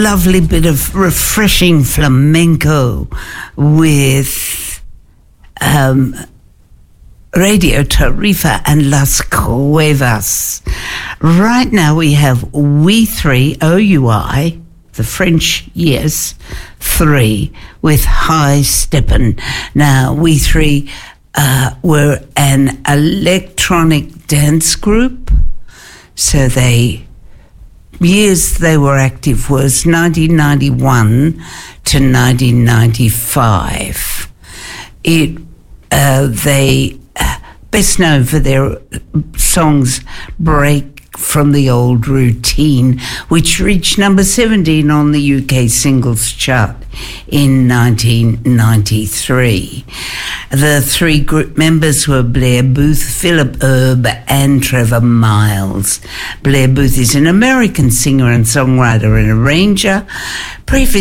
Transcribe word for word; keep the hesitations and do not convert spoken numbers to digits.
lovely bit of refreshing flamenco with um, Radio Tarifa and Las Cuevas. Right now we have We Three, O U I, the French, yes, three, with High Steppin'. Now, We Three uh, were an electronic dance group, so they, years they were active was nineteen ninety-one to nineteen ninety-five. It, uh, they, uh, best known for their songs Break from the Old Routine, which reached number seventeen on the U K singles chart in nineteen ninety-three. The three group members were Blair Booth, Philip Erb and Trevor Miles. Blair Booth is an American singer and songwriter and arranger. Previous